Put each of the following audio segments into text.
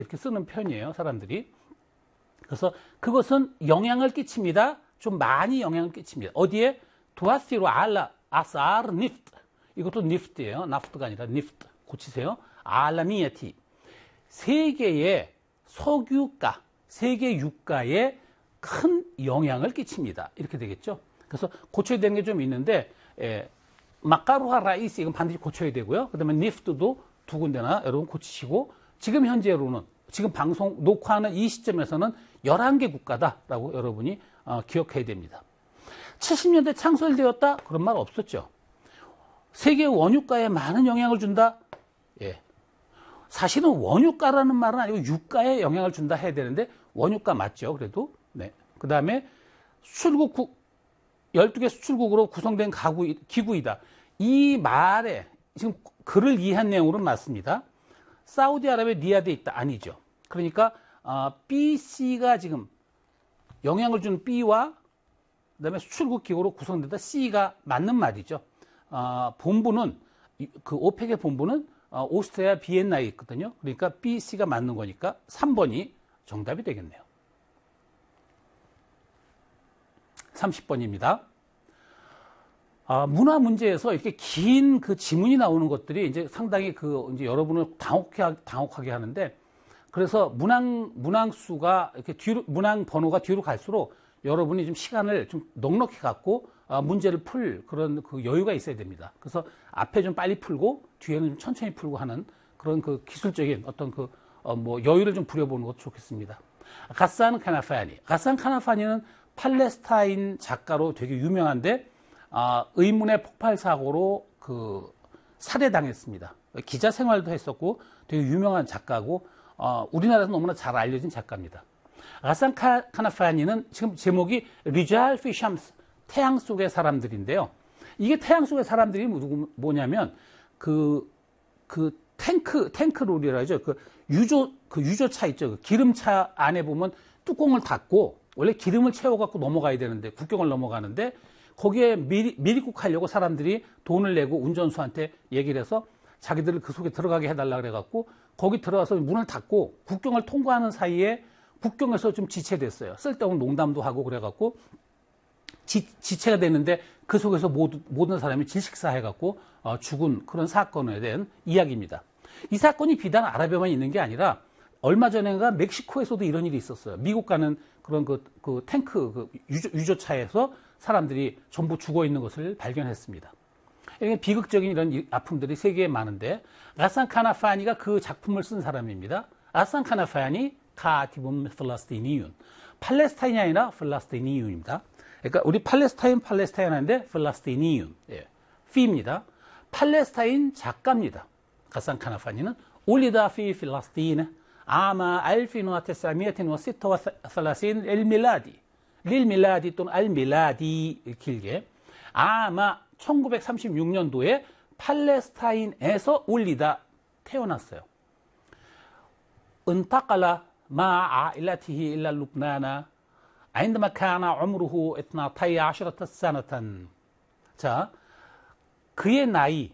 이렇게 쓰는 편이에요, 사람들이. 그래서 그것은 영향을 끼칩니다. 좀 많이 영향을 끼칩니다. 어디에? 두아시로 알라 아사르 니프트. 이것도 니프트예요. 나프트가 아니라 니프트. 고치세요. 알라미에티. 세계의 석유가, 세계 유가에 큰 영향을 끼칩니다. 이렇게 되겠죠. 그래서 고쳐야 되는 게 좀 있는데, 마카루하 라이스 이건 반드시 고쳐야 되고요. 그 다음에 니프트도 두 군데나 여러분 고치시고, 지금 현재로는, 지금 방송 녹화하는 이 시점에서는 11개 국가다라고 여러분이 기억해야 됩니다. 70년대 창설되었다? 그런 말 없었죠. 세계 원유가에 많은 영향을 준다? 예. 사실은 원유가라는 말은 아니고 유가에 영향을 준다 해야 되는데, 원유가 맞죠, 그래도. 네. 그 다음에 수출국, 12개 수출국으로 구성된 기구이다. 이 말에, 지금 글을 이해한 내용으로는 맞습니다. 사우디아라비아 리야드에 있다. 아니죠. 그러니까, B, C가 지금 영향을 주는 B와 그 다음에 수출국 기구로 구성된다. C가 맞는 말이죠. 본부는, 그 오펙의 본부는 오스트리아 비엔나에 있거든요. 그러니까 B, C가 맞는 거니까 3번이 정답이 되겠네요. 30번입니다. 문화 문제에서 이렇게 긴 그 지문이 나오는 것들이 이제 상당히 이제 여러분을 당혹하게 하는데, 그래서 문항수가 이렇게 문항 번호가 뒤로 갈수록 여러분이 좀 시간을 좀 넉넉히 갖고 문제를 풀 그런 그 여유가 있어야 됩니다. 그래서 앞에 좀 빨리 풀고 뒤에는 좀 천천히 풀고 하는 그런 그 기술적인 어떤 여유를 좀 부려보는 것도 좋겠습니다. 가산 카나파니는 팔레스타인 작가로 되게 유명한데, 의문의 폭발 사고로 살해당했습니다. 기자 생활도 했었고 되게 유명한 작가고, 우리나라에서 너무나 잘 알려진 작가입니다. 가산 카나파니는 지금 제목이 리잘 피 샴스, 태양 속의 사람들인데요. 이게 태양 속의 사람들이 뭐냐면 탱크 롤이라죠. 유조차 있죠. 기름차 안에 보면 뚜껑을 닫고 원래 기름을 채워갖고 넘어가야 되는데, 국경을 넘어가는데, 거기에 미리국하려고 사람들이 돈을 내고 운전수한테 얘기를 해서 자기들을 그 속에 들어가게 해달라 그래갖고 거기 들어가서 문을 닫고 국경을 통과하는 사이에 국경에서 좀 지체됐어요. 쓸데없는 농담도 하고 그래갖고 지체가 됐는데 그 속에서 모든 사람이 질식사해갖고 죽은 그런 사건에 대한 이야기입니다. 이 사건이 비단 아라비아만 있는 게 아니라 얼마 전에가 멕시코에서도 이런 일이 있었어요. 미국 가는 그런 탱크 유조차에서 사람들이 전부 죽어 있는 것을 발견했습니다. 비극적인 이런 아픔들이 세계에 많은데, 가산 카나파니가 그 작품을 쓴 사람입니다. 가산 카나파니 카티붐 팔레스타인이윤. 팔레스타인이 아니라 팔레스타인이윤입니다. 그러니까 우리 팔레스타인 하는데 팔레스타인이윤. 예. 피입니다. 팔레스타인 작가입니다. 가산 카나파니는 올리다 피 필라스틴 아마 1936 일밀라디. 릴밀라디 또는 알밀라디 길게, 아마 1936년도에 팔레스타인에서 올리다 태어났어요. انتقل مع عائلته إلى لبنان عندما كان عمره 12 سنة. 자, 그의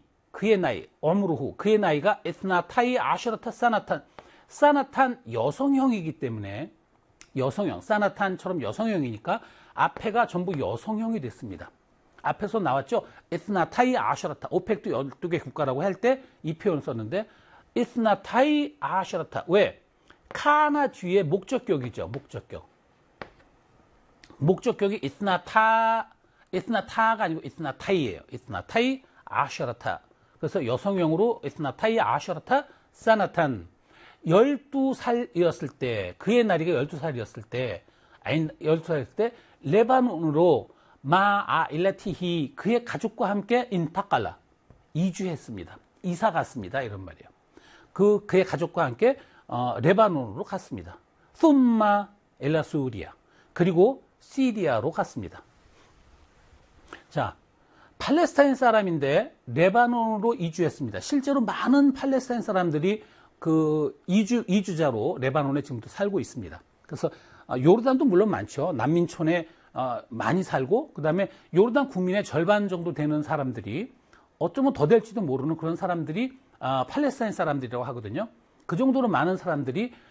나이가 12 سنة. 사나탄 여성형이기 때문에, 사나탄처럼 여성형이니까 앞에가 전부 여성형이 됐습니다. 앞에서 나왔죠. 이스나타이 아셔라타. 오펙도 12개 국가라고 할 때 이 표현을 썼는데, 이스나타이 아셔라타. 왜? 카나 뒤에 목적격이죠. 목적격이 이스나타가 아니고 이스나타이예요. 이스나타이 아셔라타. 그래서 여성형으로 이스나타이 아셔라타 사나탄. 12살이었을 때, 그의 나이가 12살이었을 때, 레바논으로 마아일라티히, 그의 가족과 함께 인타칼라, 이주했습니다. 이사 갔습니다. 이런 말이에요. 그의 가족과 함께 레바논으로 갔습니다. 쏨마 엘라수리아, 그리고 시리아로 갔습니다. 자, 팔레스타인 사람인데 레바논으로 이주했습니다. 실제로 많은 팔레스타인 사람들이 이주자로 레바논에 지금도 살고 있습니다. 그래서 요르단도 물론 많죠. 난민촌에 많이 살고, 그 다음에 요르단 국민의 절반 정도 되는 사람들이, 어쩌면 더 될지도 모르는 그런 사람들이 팔레스타인 사람들이라고 하거든요. 그 정도로 많은 사람들이